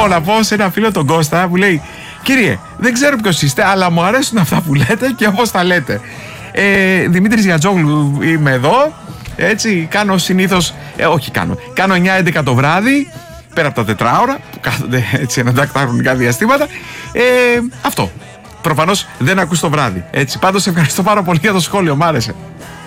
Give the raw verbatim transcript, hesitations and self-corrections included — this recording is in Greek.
Λοιπόν, να πω σε ένα φίλο τον Κώστα που λέει: κύριε, δεν ξέρω ποιος είστε, αλλά μου αρέσουν αυτά που λέτε και όπως τα λέτε. Ε, Δημήτρης Γιατζόγλου είμαι εδώ. Έτσι, κάνω συνήθως. Ε, όχι, κάνω. Κάνω εννιά έντεκα το βράδυ, πέρα από τα τετράωρα που κάθονται έτσι εναντάκτητα χρονικά διαστήματα. Ε, αυτό. Προφανώς δεν ακούς το βράδυ. Έτσι, πάντως ευχαριστώ πάρα πολύ για το σχόλιο, μ' άρεσε.